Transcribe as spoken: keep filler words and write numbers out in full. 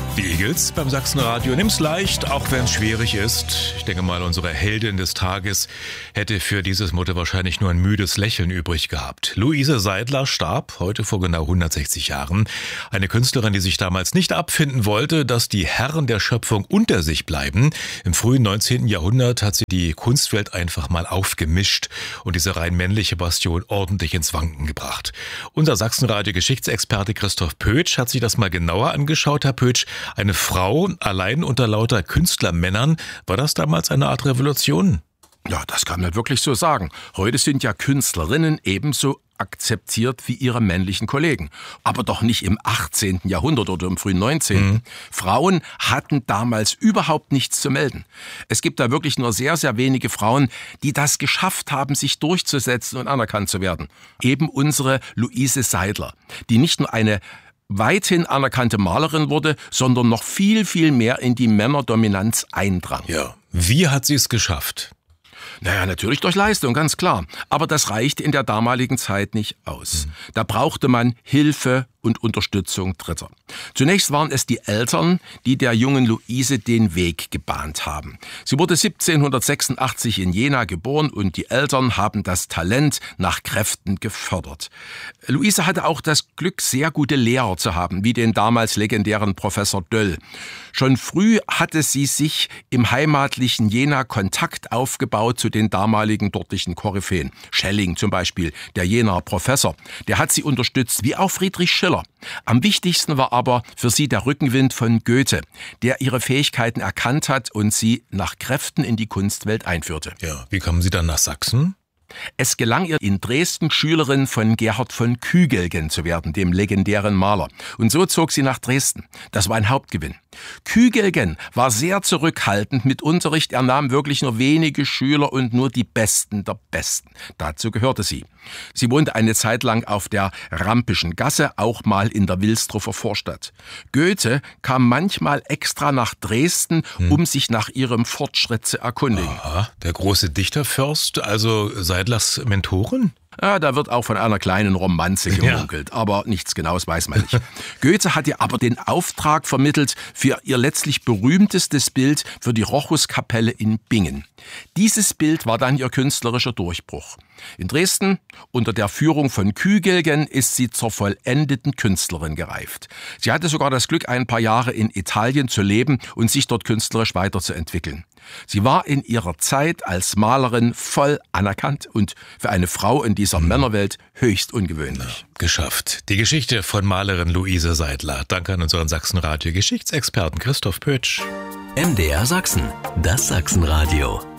Die Eagles beim Sachsenradio. Nimm's leicht, auch wenn es schwierig ist. Ich denke mal, unsere Heldin des Tages hätte für dieses Motto wahrscheinlich nur ein müdes Lächeln übrig gehabt. Luise Seidler starb heute vor genau hundertsechzig Jahren. Eine Künstlerin, die sich damals nicht abfinden wollte, dass die Herren der Schöpfung unter sich bleiben. Im frühen neunzehnten Jahrhundert hat sie die Kunstwelt einfach mal aufgemischt und diese rein männliche Bastion ordentlich ins Wanken gebracht. Unser Sachsenradio-Geschichtsexperte Christoph Pötsch hat sich das mal genauer angeschaut. Herr Pötsch, eine Frau allein unter lauter Künstlermännern, war das damals eine Art Revolution? Ja, das kann man wirklich so sagen. Heute sind ja Künstlerinnen ebenso akzeptiert wie ihre männlichen Kollegen. Aber doch nicht im achtzehnten Jahrhundert oder im frühen neunzehnten. Mhm. Frauen hatten damals überhaupt nichts zu melden. Es gibt da wirklich nur sehr, sehr wenige Frauen, die das geschafft haben, sich durchzusetzen und anerkannt zu werden. Eben unsere Luise Seidler, die nicht nur eine weithin anerkannte Malerin wurde, sondern noch viel, viel mehr in die Männerdominanz eindrang. Ja. Wie hat sie es geschafft? Naja, natürlich durch Leistung, ganz klar. Aber das reichte in der damaligen Zeit nicht aus. Mhm. Da brauchte man Hilfe und Unterstützung Dritter. Zunächst waren es die Eltern, die der jungen Luise den Weg gebahnt haben. Sie wurde siebzehnhundertsechsundachtzig in Jena geboren und die Eltern haben das Talent nach Kräften gefördert. Luise hatte auch das Glück, sehr gute Lehrer zu haben, wie den damals legendären Professor Döll. Schon früh hatte sie sich im heimatlichen Jena Kontakt aufgebaut zu den damaligen dortigen Koryphäen. Schelling zum Beispiel, der Jenaer Professor, der hat sie unterstützt, wie auch Friedrich Schiller. Am wichtigsten war aber für sie der Rückenwind von Goethe, der ihre Fähigkeiten erkannt hat und sie nach Kräften in die Kunstwelt einführte. Ja, wie kamen Sie dann nach Sachsen? Es gelang ihr, in Dresden Schülerin von Gerhard von Kügelgen zu werden, dem legendären Maler. Und so zog sie nach Dresden. Das war ein Hauptgewinn. Kügelgen war sehr zurückhaltend mit Unterricht. Er nahm wirklich nur wenige Schüler und nur die Besten der Besten. Dazu gehörte sie. Sie wohnte eine Zeit lang auf der Rampischen Gasse, auch mal in der Wilsdruffer Vorstadt. Goethe kam manchmal extra nach Dresden, hm. um sich nach ihrem Fortschritt zu erkundigen. Aha, der große Dichterfürst, also Seidlers Mentorin? Ja, da wird auch von einer kleinen Romanze gemunkelt, ja. Aber nichts Genaues weiß man nicht. Goethe hat ihr aber den Auftrag vermittelt für ihr letztlich berühmtestes Bild für die Rochuskapelle in Bingen. Dieses Bild war dann ihr künstlerischer Durchbruch. In Dresden, unter der Führung von Kügelgen, ist sie zur vollendeten Künstlerin gereift. Sie hatte sogar das Glück, ein paar Jahre in Italien zu leben und sich dort künstlerisch weiterzuentwickeln. Sie war in ihrer Zeit als Malerin voll anerkannt und für eine Frau in dieser hm. Männerwelt höchst ungewöhnlich. Ja, geschafft. Die Geschichte von Malerin Luise Seidler. Danke an unseren Sachsenradio-Geschichtsexperten Christoph Pötsch. M D R Sachsen, das Sachsenradio.